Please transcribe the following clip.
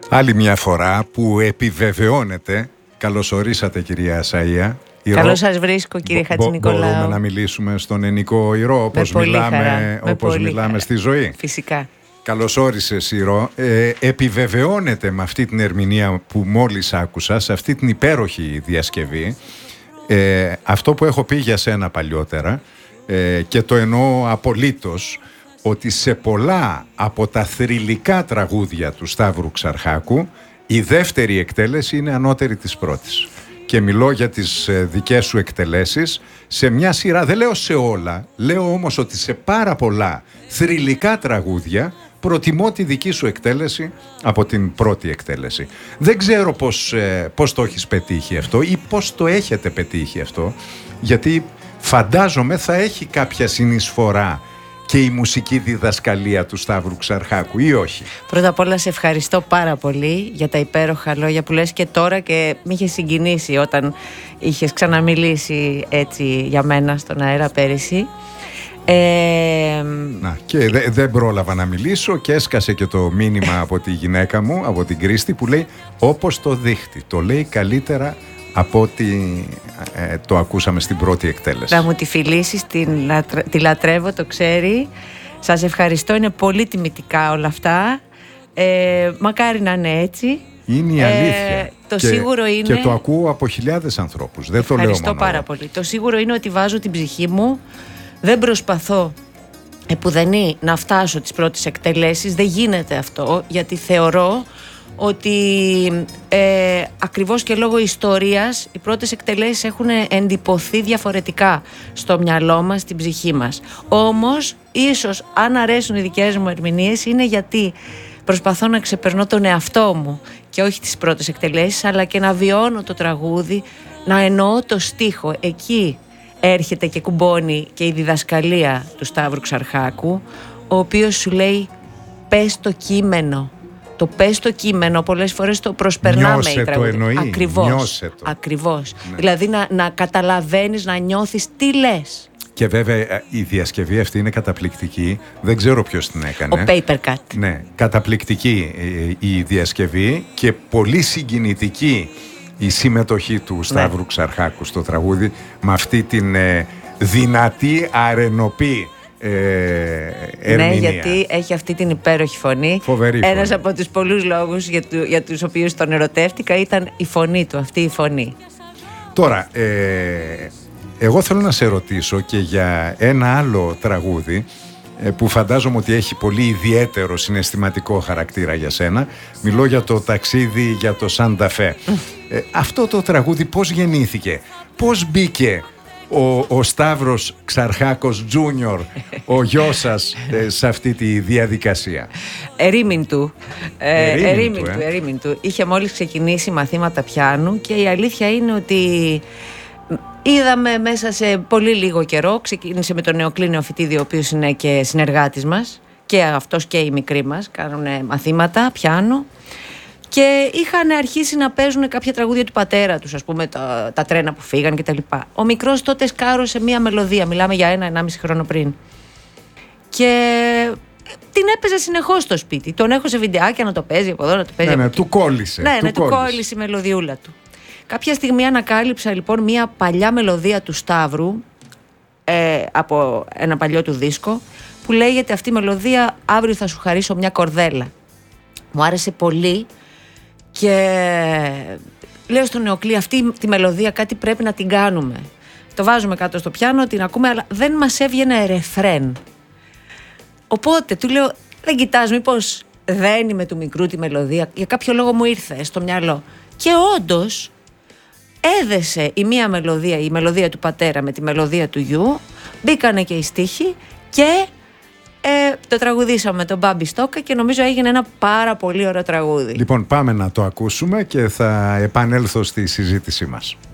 Άλλη μια φορά που επιβεβαιώνεται. Καλώς ορίσατε, κυρία Ασαΐα. Καλώς σας βρίσκω, κύριε Χατζηνικολάου. Μπορούμε να μιλήσουμε στον ενικό Ηρώ όπως μιλάμε στη ζωή? Φυσικά. Καλώς όρισες, Ηρώ. Επιβεβαιώνεται με αυτή την ερμηνεία που μόλις άκουσα, σε αυτή την υπέροχη διασκευή, αυτό που έχω πει για σένα παλιότερα, και το εννοώ απολύτως, ότι σε πολλά από τα θρυλικά τραγούδια του Σταύρου Ξαρχάκου η δεύτερη εκτέλεση είναι ανώτερη της πρώτης. Και μιλώ για τις δικές σου εκτελέσεις σε μια σειρά, δεν λέω σε όλα, λέω όμως ότι σε πάρα πολλά θρυλικά τραγούδια προτιμώ τη δική σου εκτέλεση από την πρώτη εκτέλεση. Δεν ξέρω πώς το έχεις πετύχει αυτό ή πώς το έχετε πετύχει αυτό, γιατί φαντάζομαι θα έχει κάποια συνεισφορά και η μουσική διδασκαλία του Σταύρου Ξαρχάκου, ή όχι? Πρώτα απ' όλα σε ευχαριστώ πάρα πολύ για τα υπέροχα λόγια που λες και τώρα, και με είχε συγκινήσει όταν είχες ξαναμιλήσει έτσι για μένα στον αέρα πέρυσι. Και δεν πρόλαβα να μιλήσω και έσκασε και το μήνυμα από τη γυναίκα μου, από την Κρίστη, που λέει όπως το δείχτη. Το λέει καλύτερα από ό,τι το ακούσαμε στην πρώτη εκτέλεση. Να μου τη φιλήσεις, τη λατρεύω, το ξέρει. Σας ευχαριστώ, είναι πολύ τιμητικά όλα αυτά. Μακάρι να είναι έτσι. Είναι η αλήθεια. Το σίγουρο είναι... Και το ακούω από χιλιάδες ανθρώπους. Δεν το λέω μόνο. Ευχαριστώ πάρα πολύ. Το σίγουρο είναι ότι βάζω την ψυχή μου. Δεν προσπαθώ επουδενή να φτάσω τις πρώτες εκτελέσεις. Δεν γίνεται αυτό, γιατί θεωρώ ότι ακριβώς και λόγω ιστορίας οι πρώτες εκτελέσεις έχουν εντυπωθεί διαφορετικά στο μυαλό μας, στην ψυχή μας. Όμως ίσως αν αρέσουν οι δικές μου ερμηνείες είναι γιατί προσπαθώ να ξεπερνώ τον εαυτό μου και όχι τις πρώτες εκτελέσεις, αλλά και να βιώνω το τραγούδι, να εννοώ το στίχο. Εκεί έρχεται και κουμπώνει και η διδασκαλία του Σταύρου Ξαρχάκου, ο οποίος σου λέει πες το κείμενο. Το πες το κείμενο, πολλές φορές το προσπερνάμε. Νιώσε το εννοεί. Ακριβώς. Ναι. Δηλαδή να καταλαβαίνεις, να νιώθεις τι λες. Και βέβαια η διασκευή αυτή είναι καταπληκτική. Δεν ξέρω ποιος την έκανε. Ο Paper Cut. Ναι, καταπληκτική η διασκευή και πολύ συγκινητική η συμμετοχή του Σταύρου Ξαρχάκου στο τραγούδι, με αυτή την δυνατή αρενοπή ερμηνεία. Ναι, γιατί έχει αυτή την υπέροχη φωνή. Φοβερή φωνή. Ένας από τους πολλούς λόγους για τους οποίους τον ερωτεύτηκα ήταν η φωνή του, αυτή η φωνή. Τώρα, εγώ θέλω να σε ρωτήσω και για ένα άλλο τραγούδι που φαντάζομαι ότι έχει πολύ ιδιαίτερο συναισθηματικό χαρακτήρα για σένα. Μιλώ για το ταξίδι για το Σάντα Φε. Αυτό το τραγούδι πώς γεννήθηκε, πώς μπήκε ο Σταύρος Ξαρχάκος Τζούνιορ, ο γιος σας, σε αυτή τη διαδικασία? Ερήμην του. Είχε μόλις ξεκινήσει μαθήματα πιάνου και η αλήθεια είναι ότι είδαμε μέσα σε πολύ λίγο καιρό, ξεκίνησε με τον Νεοκλή Νεοφυτίδη, ο οποίος είναι και συνεργάτης μας, και αυτός και οι μικροί μας κάνουν μαθήματα πιάνου, και είχαν αρχίσει να παίζουν κάποια τραγούδια του πατέρα τους, ας πούμε τα τρένα που φύγαν κτλ. Ο μικρός τότε σκάρωσε μία μελωδία, μιλάμε για 1-1,5 χρόνο πριν, και την έπαιζε συνεχώς στο σπίτι. Τον έχω σε βιντεάκια να το παίζει από εδώ, να το παίζει από εκεί. Του κόλλησε. Του κόλλησε η μελωδιούλα του. Κάποια στιγμή ανακάλυψα λοιπόν μία παλιά μελωδία του Σταύρου, από ένα παλιό του δίσκο, που λέγεται αυτή η μελωδία «Αύριο θα σου χαρίσω μια κορδέλα». Μου άρεσε πολύ και λέω στον Νεοκλή, αυτή τη μελωδία κάτι πρέπει να την κάνουμε. Το βάζουμε κάτω στο πιάνο, την ακούμε, αλλά δεν μας έβγαινε ρεφρέν. Οπότε του λέω, δεν κοιτάς μήπως δένει με του μικρού τη μελωδία? Για κάποιο λόγο μου ήρθε στο μυαλό. Και όντως έδεσε η μία μελωδία, η μελωδία του πατέρα με τη μελωδία του γιου, μπήκανε και οι στίχοι και το τραγουδήσαμε με τον Μπάμπη Στόκα και νομίζω έγινε ένα πάρα πολύ ωραίο τραγούδι. Λοιπόν, πάμε να το ακούσουμε και θα επανέλθω στη συζήτησή μας.